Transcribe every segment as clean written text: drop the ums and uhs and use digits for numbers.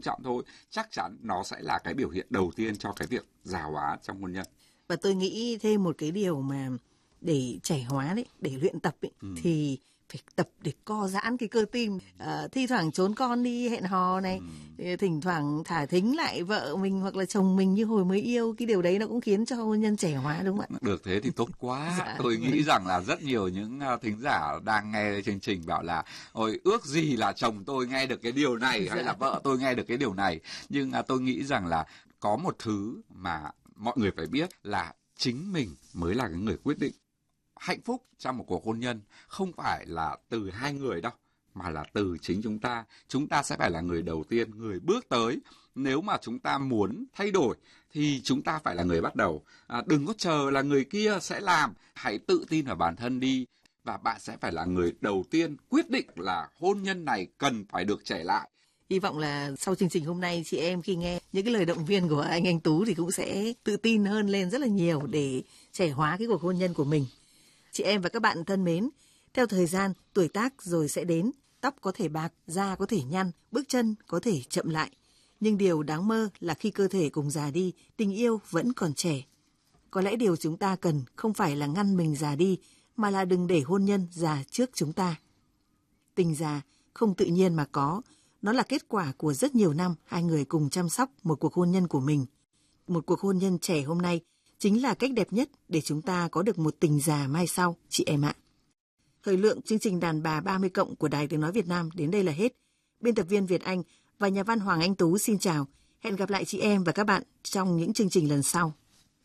trọng thôi, chắc chắn nó sẽ là cái biểu hiện đầu tiên cho cái việc già hóa trong hôn nhân. Và tôi nghĩ thêm một cái điều mà để trẻ hóa đấy, để luyện tập ấy, thì phải tập để co giãn cái cơ tim. Thi thoảng trốn con đi hẹn hò này, thỉnh thoảng thả thính lại vợ mình hoặc là chồng mình như hồi mới yêu, cái điều đấy nó cũng khiến cho hôn nhân trẻ hóa, đúng không ạ? Được thế thì tốt quá. Dạ, tôi nghĩ rằng là rất nhiều những thính giả đang nghe chương trình bảo là ôi ước gì là chồng tôi nghe được cái điều này hay là vợ tôi nghe được cái điều này. Nhưng tôi nghĩ rằng là có một thứ mà mọi người phải biết là chính mình mới là cái người quyết định. Hạnh phúc trong một cuộc hôn nhân không phải là từ hai người đâu, mà là từ chính chúng ta. Chúng ta sẽ phải là người đầu tiên, người bước tới. Nếu mà chúng ta muốn thay đổi thì chúng ta phải là người bắt đầu. Đừng có chờ là người kia sẽ làm. Hãy tự tin vào bản thân đi. Và bạn sẽ phải là người đầu tiên quyết định là hôn nhân này cần phải được trẻ lại. Hy vọng là sau chương trình hôm nay, chị em khi nghe những cái lời động viên của anh Tú thì cũng sẽ tự tin hơn lên rất là nhiều để trẻ hóa cái cuộc hôn nhân của mình. Chị em và các bạn thân mến, theo thời gian, tuổi tác rồi sẽ đến, tóc có thể bạc, da có thể nhăn, bước chân có thể chậm lại. Nhưng điều đáng mơ là khi cơ thể cùng già đi, tình yêu vẫn còn trẻ. Có lẽ điều chúng ta cần không phải là ngăn mình già đi, mà là đừng để hôn nhân già trước chúng ta. Tình già không tự nhiên mà có, nó là kết quả của rất nhiều năm hai người cùng chăm sóc một cuộc hôn nhân của mình. Một cuộc hôn nhân trẻ hôm nay chính là cách đẹp nhất để chúng ta có được một tình già mai sau, chị em ạ. Thời lượng chương trình Đàn bà 30+ của Đài Tiếng Nói Việt Nam đến đây là hết. Biên tập viên Việt Anh và nhà văn Hoàng Anh Tú xin chào. Hẹn gặp lại chị em và các bạn trong những chương trình lần sau.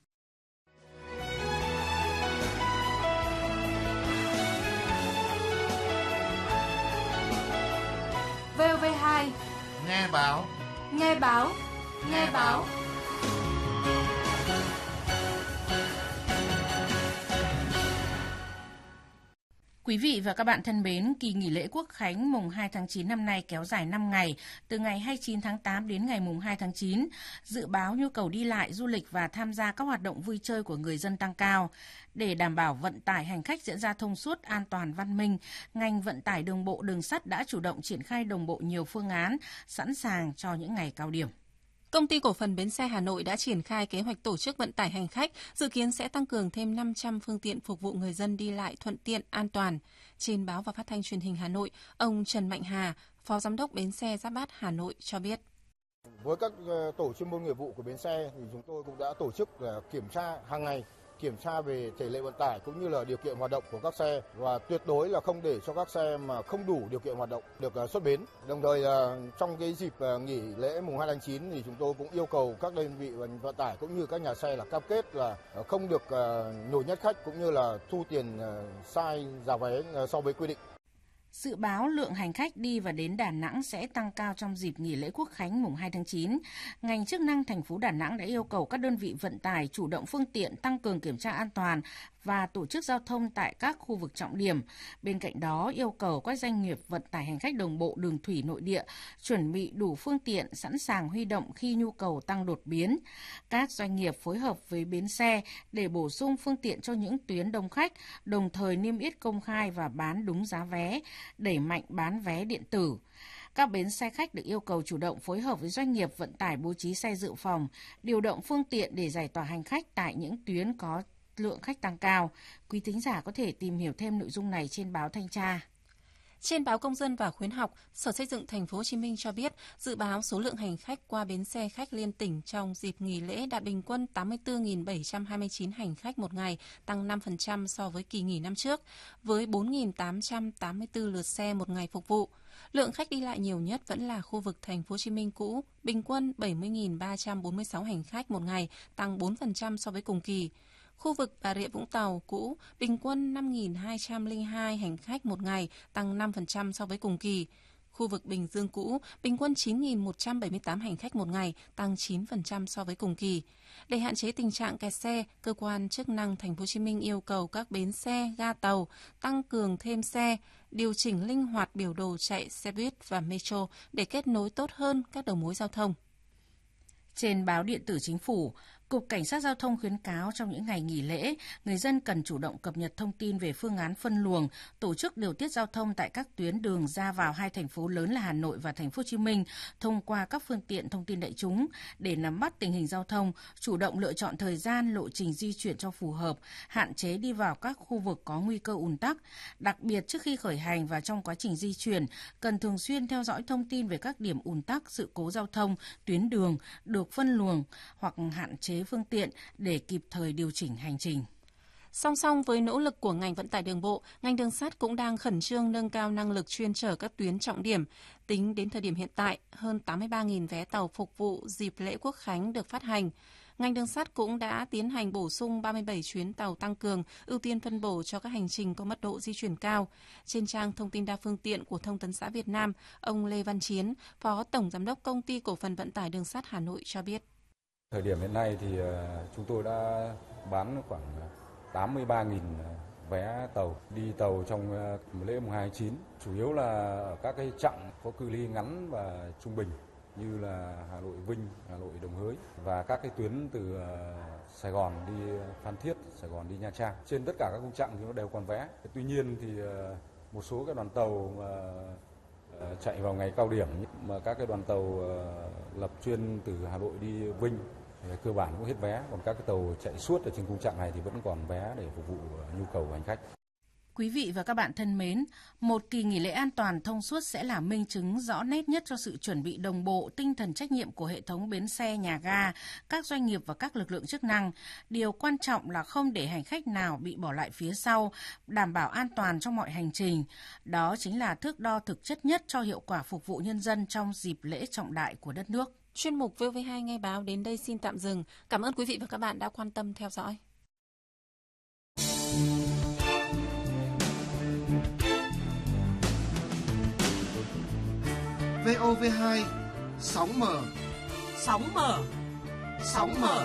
VOV2 Nghe báo. Nghe báo. Nghe báo. Quý vị và các bạn thân mến, kỳ nghỉ lễ Quốc khánh mùng 2 tháng 9 năm nay kéo dài 5 ngày, từ ngày 29 tháng 8 đến ngày mùng 2 tháng 9. Dự báo nhu cầu đi lại, du lịch và tham gia các hoạt động vui chơi của người dân tăng cao. Để đảm bảo vận tải hành khách diễn ra thông suốt, an toàn, văn minh, ngành vận tải đường bộ đường sắt đã chủ động triển khai đồng bộ nhiều phương án, sẵn sàng cho những ngày cao điểm. Công ty cổ phần Bến xe Hà Nội đã triển khai kế hoạch tổ chức vận tải hành khách, dự kiến sẽ tăng cường thêm 500 phương tiện phục vụ người dân đi lại thuận tiện, an toàn. Trên báo và phát thanh truyền hình Hà Nội, ông Trần Mạnh Hà, Phó Giám đốc Bến xe Giáp Bát Hà Nội cho biết. Với các tổ chuyên môn nghiệp vụ của bến xe thì chúng tôi cũng đã tổ chức kiểm tra hàng ngày, kiểm tra về thể lệ vận tải cũng như là điều kiện hoạt động của các xe và tuyệt đối là không để cho các xe mà không đủ điều kiện hoạt động được xuất bến. Đồng thời trong cái dịp nghỉ lễ mùng 2 tháng 9 thì chúng tôi cũng yêu cầu các đơn vị vận tải cũng như các nhà xe là cam kết là không được nhồi nhét khách cũng như là thu tiền sai giá vé so với quy định. Dự báo lượng hành khách đi và đến Đà Nẵng sẽ tăng cao trong dịp nghỉ lễ Quốc khánh mùng 2 tháng 9. Ngành chức năng thành phố Đà Nẵng đã yêu cầu các đơn vị vận tải chủ động phương tiện, tăng cường kiểm tra an toàn và tổ chức giao thông tại các khu vực trọng điểm. Bên cạnh đó, yêu cầu các doanh nghiệp vận tải hành khách đường bộ, đường thủy nội địa chuẩn bị đủ phương tiện, sẵn sàng huy động khi nhu cầu tăng đột biến. Các doanh nghiệp phối hợp với bến xe để bổ sung phương tiện cho những tuyến đông khách, đồng thời niêm yết công khai và bán đúng giá vé, đẩy mạnh bán vé điện tử. Các bến xe khách được yêu cầu chủ động phối hợp với doanh nghiệp vận tải bố trí xe dự phòng, điều động phương tiện để giải tỏa hành khách tại những tuyến có lượng khách tăng cao. Quý thính giả có thể tìm hiểu thêm nội dung này trên báo Thanh tra. Trên báo Công dân và Khuyến học, Sở Xây dựng Thành phố Hồ Chí Minh cho biết dự báo số lượng hành khách qua bến xe khách liên tỉnh trong dịp nghỉ lễ đạt bình quân 84.729 hành khách một ngày, tăng 5% so với kỳ nghỉ năm trước, với 4.884 lượt xe một ngày phục vụ. Lượng khách đi lại nhiều nhất vẫn là khu vực Thành phố Hồ Chí Minh cũ, bình quân 70.346 hành khách một ngày, tăng 4% so với cùng kỳ. Khu vực Bà Rịa Vũng Tàu cũ, bình quân 5.202 hành khách một ngày, tăng 5% so với cùng kỳ. Khu vực Bình Dương cũ, bình quân 9.178 hành khách một ngày, tăng 9% so với cùng kỳ. Để hạn chế tình trạng kẹt xe, cơ quan chức năng Thành phố Hồ Chí Minh yêu cầu các bến xe, ga tàu tăng cường thêm xe, điều chỉnh linh hoạt biểu đồ chạy xe buýt và metro để kết nối tốt hơn các đầu mối giao thông. Trên báo điện tử Chính phủ, Cục Cảnh sát Giao thông khuyến cáo trong những ngày nghỉ lễ, người dân cần chủ động cập nhật thông tin về phương án phân luồng, tổ chức điều tiết giao thông tại các tuyến đường ra vào hai thành phố lớn là Hà Nội và Thành phố Hồ Chí Minh thông qua các phương tiện thông tin đại chúng để nắm bắt tình hình giao thông, chủ động lựa chọn thời gian, lộ trình di chuyển cho phù hợp, hạn chế đi vào các khu vực có nguy cơ ùn tắc. Đặc biệt trước khi khởi hành và trong quá trình di chuyển, cần thường xuyên theo dõi thông tin về các điểm ùn tắc, sự cố giao thông, tuyến đường được phân luồng hoặc hạn chế phương tiện để kịp thời điều chỉnh hành trình. Song song với nỗ lực của ngành vận tải đường bộ, ngành đường sắt cũng đang khẩn trương nâng cao năng lực chuyên chở các tuyến trọng điểm. Tính đến thời điểm hiện tại, hơn 83.000 vé tàu phục vụ dịp lễ Quốc khánh được phát hành. Ngành đường sắt cũng đã tiến hành bổ sung 37 chuyến tàu tăng cường, ưu tiên phân bổ cho các hành trình có mật độ di chuyển cao. Trên trang thông tin đa phương tiện của Thông tấn xã Việt Nam, ông Lê Văn Chiến, Phó Tổng Giám đốc Công ty Cổ phần Vận tải Đường sắt Hà Nội cho biết. Thời điểm hiện nay thì chúng tôi đã bán khoảng 83.000 vé tàu, đi tàu trong lễ mùng 2 tháng 9, chủ yếu là ở các cái chặng có cự ly ngắn và trung bình như là Hà Nội Vinh, Hà Nội Đồng Hới và các cái tuyến từ Sài Gòn đi Phan Thiết, Sài Gòn đi Nha Trang. Trên tất cả các cung chặng thì nó đều còn vé. Tuy nhiên thì một số cái đoàn tàu chạy vào ngày cao điểm mà các cái đoàn tàu lập chuyên từ Hà Nội đi Vinh thì cơ bản cũng hết vé, còn các cái tàu chạy suốt ở trên cung chặng này thì vẫn còn vé để phục vụ nhu cầu của hành khách. Quý vị và các bạn thân mến, một kỳ nghỉ lễ an toàn thông suốt sẽ là minh chứng rõ nét nhất cho sự chuẩn bị đồng bộ, tinh thần trách nhiệm của hệ thống bến xe, nhà ga, các doanh nghiệp và các lực lượng chức năng. Điều quan trọng là không để hành khách nào bị bỏ lại phía sau, đảm bảo an toàn trong mọi hành trình. Đó chính là thước đo thực chất nhất cho hiệu quả phục vụ nhân dân trong dịp lễ trọng đại của đất nước. Chuyên mục VV2 Nghe Báo đến đây xin tạm dừng. Cảm ơn quý vị và các bạn đã quan tâm theo dõi. VOV2 sóng mở. Sóng mở. Sóng mở.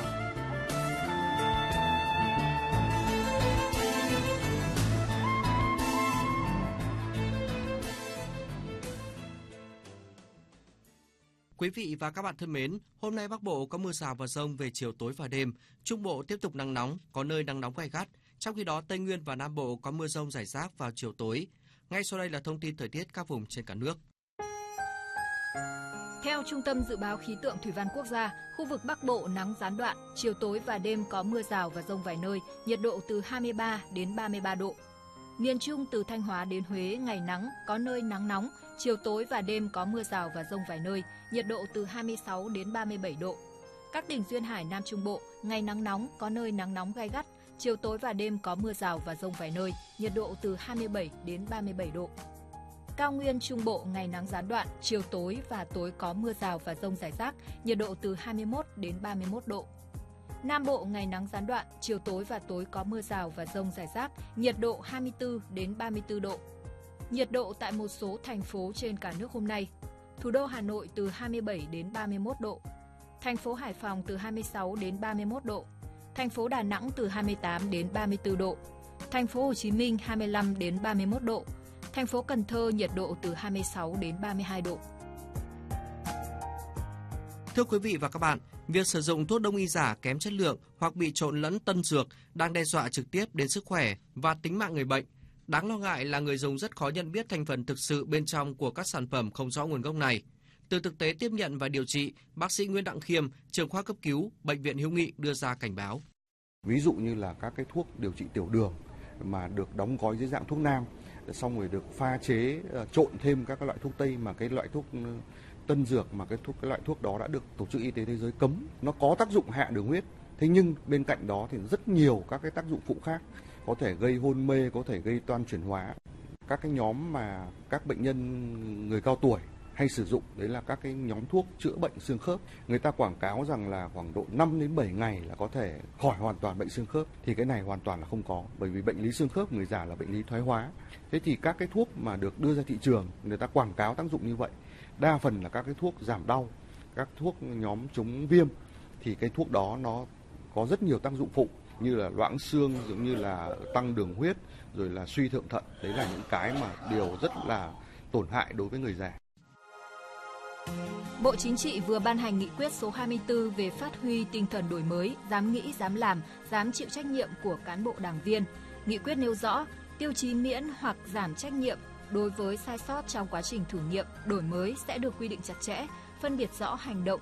Quý vị và các bạn thân mến, hôm nay Bắc Bộ có mưa rào và dông về chiều tối và đêm, Trung Bộ tiếp tục nắng nóng, có nơi nắng nóng gay gắt. Trong khi đó, Tây Nguyên và Nam Bộ có mưa dông rải rác vào chiều tối. Ngay sau đây là thông tin thời tiết các vùng trên cả nước. Theo Trung tâm Dự báo Khí tượng Thủy văn Quốc gia, khu vực Bắc Bộ nắng gián đoạn, chiều tối và đêm có mưa rào và dông vài nơi, nhiệt độ từ 23 đến 33 độ. Miền Trung từ Thanh Hóa đến Huế ngày nắng, có nơi nắng nóng, chiều tối và đêm có mưa rào và dông vài nơi, nhiệt độ từ 26 đến 37 độ. Các tỉnh duyên hải Nam Trung Bộ, ngày nắng nóng, có nơi nắng nóng gay gắt, chiều tối và đêm có mưa rào và dông vài nơi, nhiệt độ từ 27 đến 37 độ. Cao Nguyên Trung Bộ ngày nắng gián đoạn, chiều tối và tối có mưa rào và dông rải rác, nhiệt độ từ 21 đến 31 độ. Nam Bộ ngày nắng gián đoạn, chiều tối và tối có mưa rào và dông rải rác, nhiệt độ 24 đến 34 độ. Nhiệt độ tại một số thành phố trên cả nước hôm nay: thủ đô Hà Nội từ 27 đến 31 độ, thành phố Hải Phòng từ 26 đến 31 độ, thành phố Đà Nẵng từ 28 đến 34 độ, thành phố Hồ Chí Minh 25 đến 31 độ, thành phố Cần Thơ nhiệt độ từ 26 đến 32 độ. Thưa quý vị và các bạn, việc sử dụng thuốc đông y giả kém chất lượng hoặc bị trộn lẫn tân dược đang đe dọa trực tiếp đến sức khỏe và tính mạng người bệnh. Đáng lo ngại là người dùng rất khó nhận biết thành phần thực sự bên trong của các sản phẩm không rõ nguồn gốc này. Từ thực tế tiếp nhận và điều trị, bác sĩ Nguyễn Đặng Khiêm, trưởng khoa cấp cứu, Bệnh viện Hữu nghị đưa ra cảnh báo. Ví dụ như là các cái thuốc điều trị tiểu đường mà được đóng gói dưới dạng thuốc nam, xong rồi được pha chế trộn thêm các loại thuốc tây, mà cái loại thuốc tân dược mà cái loại thuốc đó đã được Tổ chức Y tế Thế giới cấm. Nó có tác dụng hạ đường huyết, thế nhưng bên cạnh đó thì rất nhiều các cái tác dụng phụ khác, có thể gây hôn mê, có thể gây toan chuyển hóa. Các cái nhóm mà các bệnh nhân người cao tuổi hay sử dụng, đấy là các cái nhóm thuốc chữa bệnh xương khớp. Người ta quảng cáo rằng là khoảng độ 5 đến 7 ngày là có thể khỏi hoàn toàn bệnh xương khớp, thì cái này hoàn toàn là không có, bởi vì bệnh lý xương khớp người già là bệnh lý thoái hóa. Thế thì các cái thuốc mà được đưa ra thị trường, người ta quảng cáo tác dụng như vậy, đa phần là các cái thuốc giảm đau, các thuốc nhóm chống viêm, thì cái thuốc đó nó có rất nhiều tác dụng phụ như là loãng xương, giống như là tăng đường huyết, rồi là suy thượng thận. Đấy là những cái mà điều rất là tổn hại đối với người già. Bộ Chính trị vừa ban hành nghị quyết số 24 về phát huy tinh thần đổi mới, dám nghĩ, dám làm, dám chịu trách nhiệm của cán bộ đảng viên. Nghị quyết nêu rõ tiêu chí miễn hoặc giảm trách nhiệm đối với sai sót trong quá trình thử nghiệm, đổi mới sẽ được quy định chặt chẽ, phân biệt rõ hành động,